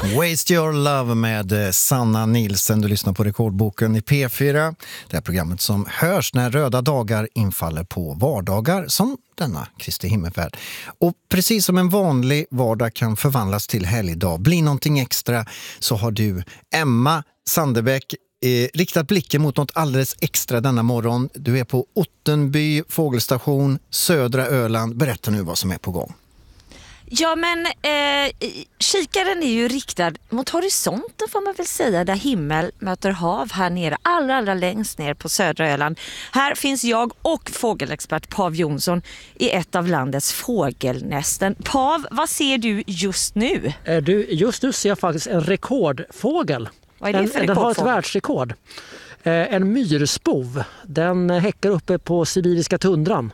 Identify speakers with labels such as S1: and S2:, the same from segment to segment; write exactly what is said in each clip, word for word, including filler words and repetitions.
S1: Waste Your Love med Sanna Nilsen. Du lyssnar på Rekordboken i P fyra. Det här programmet som hörs när röda dagar infaller på vardagar som denna Kristi himmelfärd. Och precis som en vanlig vardag kan förvandlas till helgdag, bli någonting extra, så har du, Emma Sandebäck, eh, riktat blicken mot något alldeles extra denna morgon. Du är på Ottenby fågelstation, södra Öland. Berätta nu vad som är på gång.
S2: Ja, men eh, kikaren är ju riktad mot horisonten, får man väl säga, där himmel möter hav här nere, allra, allra längst ner på södra Öland. Här finns jag och fågelexpert Pav Jonsson i ett av landets fågelnästen. Pav, vad ser du just nu?
S3: Du, just nu ser jag faktiskt en rekordfågel.
S2: Vad är det för
S3: en, den har ett
S2: rekordfågel?
S3: världsrekord. En myrspov. Den häckar uppe på sibiriska tundran.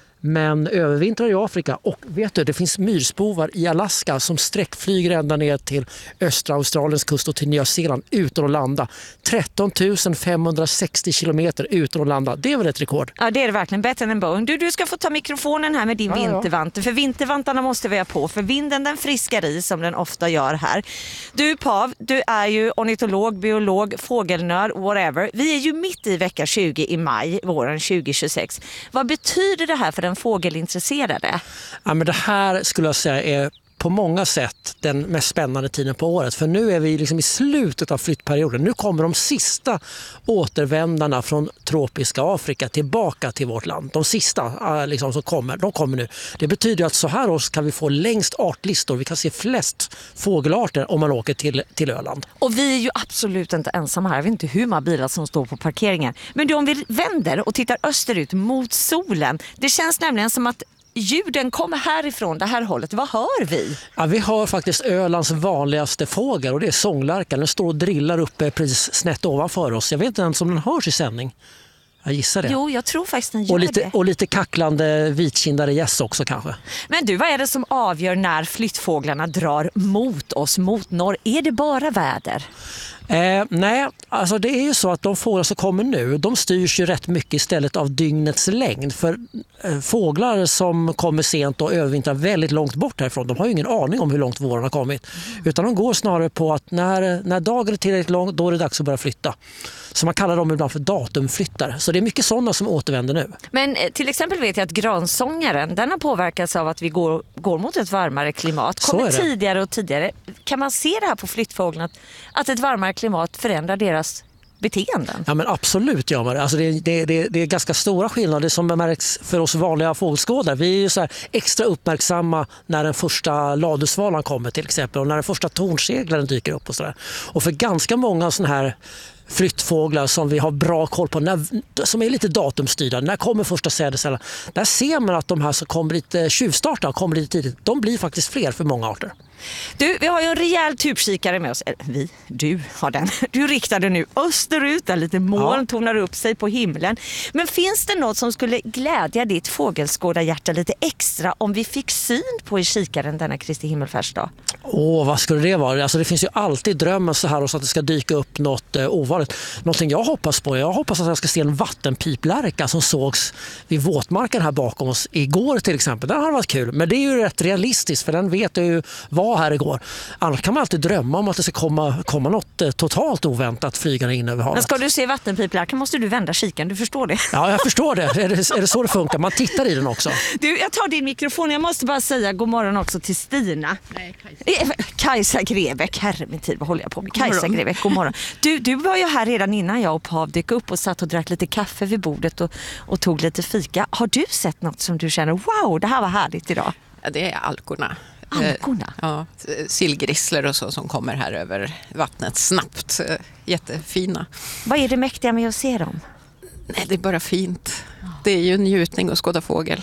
S3: Men övervintrar i Afrika, och vet du, det finns myrspovar i Alaska som sträckflyger ända ner till östra Australiens kust och till Nya Zeeland utan att landa. tretton tusen femhundrasextio kilometer utan att landa. Det är väl ett rekord?
S2: Ja, det är det verkligen. Bättre än en Boeing. Du, du ska få ta mikrofonen här med din
S3: Ja, ja.
S2: vintervante. För vintervantarna måste vi ha på. För vinden den friskar i som den ofta gör här. Du Pav, du är ju ornitolog, biolog, fågelnörd, whatever. Vi är ju mitt i vecka tjugo i maj, våren tjugo tjugosex. Vad betyder det här för den fågelintresserade?
S3: Ja, men det här skulle jag säga är på många sätt den mest spännande tiden på året. För nu är vi liksom i slutet av flyttperioden. Nu kommer de sista återvändarna från tropiska Afrika tillbaka till vårt land. De sista liksom, som kommer, de kommer nu. Det betyder att så här års kan vi få längst artlistor. Vi kan se flest fågelarter om man åker till, till Öland.
S2: Och vi är ju absolut inte ensamma här. Jag vet inte hur många bilar som står på parkeringen. Men du, om vi vänder och tittar österut mot solen. Det känns nämligen som att ljuden kommer härifrån, det här hållet. Vad hör vi?
S3: Ja, vi har faktiskt Ölands vanligaste fågel, och det är sånglärkan. Den står och drillar uppe precis snett ovanför oss. Jag vet inte ens om den hörs i sändning. Jag gissar det.
S2: Jo, jag tror faktiskt den gör
S3: och lite,
S2: det.
S3: Och lite kacklande vitkindare gäss också kanske.
S2: Men du, vad är det som avgör när flyttfåglarna drar mot oss, mot norr? Är det bara väder?
S3: Eh, nej, alltså det är ju så att de fåglar som kommer nu, de styrs ju rätt mycket istället av dygnets längd. För eh, fåglar som kommer sent och övervintrar väldigt långt bort härifrån, de har ju ingen aning om hur långt våren har kommit. Mm. Utan de går snarare på att när, när dagen är tillräckligt lång, då är det dags att börja flytta. Så man kallar dem ibland för datumflyttar. Så det är mycket sådana som återvänder nu. Men
S2: eh, till exempel vet jag att gransångaren, den har påverkats av att vi går, går mot ett varmare klimat. Kommer tidigare och tidigare. Kan man se det här på flyttfåglarna, att, att ett varmare klimat förändrar deras beteenden?
S3: Ja, men absolut gör man det. Alltså det, det, det, det är ganska stora skillnader som märks för oss vanliga fågelskådare. Vi är ju så här extra uppmärksamma när den första ladusvalan kommer till exempel, och när den första tornseglaren dyker upp och sådär. Och för ganska många sådana här flyttfåglar som vi har bra koll på, när, som är lite datumstyrda, när kommer första sädesärlan, där ser man att de här som kommer lite tjuvstarta och kommer lite tidigt, de blir faktiskt fler för många arter.
S2: Du, vi har ju en rejäl tubkikare med oss. Vi, du har den. Du riktade nu österut där lite moln ja. tonar upp sig på himlen. Men finns det något som skulle glädja ditt fågelskådarhjärta lite extra om vi fick syn på i kikaren denna Kristi himmelfärdsdag?
S3: Åh, vad skulle det vara? Alltså det finns ju alltid drömmen så här, och så att det ska dyka upp något eh, ovanligt. Någonting jag hoppas på, jag hoppas att jag ska se en vattenpiplärka som sågs vid våtmarken här bakom oss igår till exempel. Den har varit kul, men det är ju rätt realistiskt, för den vet ju vad här igår. Annars kan man alltid drömma om att det ska komma, komma något eh, totalt oväntat flygande in över havet.
S2: Men ska du se vattenpiplärkan måste du vända kikan, du förstår det?
S3: Ja, jag förstår det. Är det, är det så det funkar? Man tittar i den också.
S2: Du, jag tar din mikrofon. Jag måste bara säga god morgon också till Stina.
S4: Nej, Kajsa.
S2: Kajsa Grebeck, herre min tid, vad håller jag på med? Kajsa Grebeck, god morgon. Du, du var ju här redan innan jag och Pav dök upp och satt och drack lite kaffe vid bordet och, och tog lite fika. Har du sett något som du känner, wow, det här var härligt idag?
S4: Ja, det är alkorna.
S2: Alkorna?
S4: Ja, sillgrissler och så som kommer här över vattnet snabbt. Jättefina.
S2: Vad är det mäktiga med att se dem?
S4: Nej, det är bara fint. Det är ju en njutning att skåda fågel.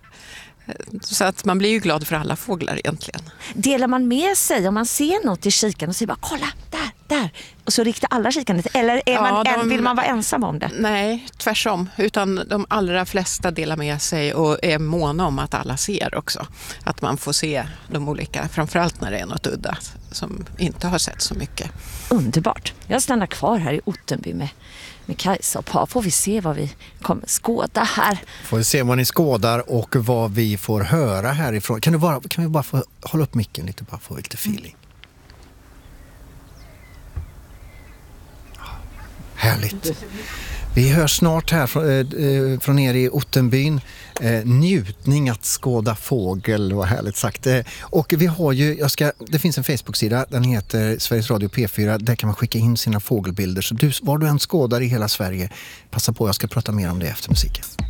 S4: Så att man blir ju glad för alla fåglar egentligen.
S2: Delar man med sig om man ser något i kikan och säger bara kolla, där, där. Och så riktar alla kikan. Eller är man, ja, de, vill man vara ensam om det?
S4: Nej, tvärsom. Utan de allra flesta delar med sig och är måna om att alla ser också. Att man får se de olika, framförallt när det är något udda som inte har sett så mycket.
S2: Underbart. Jag stannar kvar här i Ottenby med, med Kajsa och Pa. Får vi se vad vi kommer skåda här.
S1: Får vi se vad ni skådar och vad vi får höra härifrån. Kan, du bara, kan vi bara få hålla upp micken lite, bara få lite feeling? Härligt. Vi hörs snart här från, eh, från er i Ottenbyn. Eh, njutning att skåda fågel, vad härligt sagt. Eh, och vi har ju, jag ska, det finns en Facebook-sida, den heter Sveriges Radio P fyra. Där kan man skicka in sina fågelbilder. Så du, var du än skådar i hela Sverige, passa på, jag ska prata mer om det efter musiken.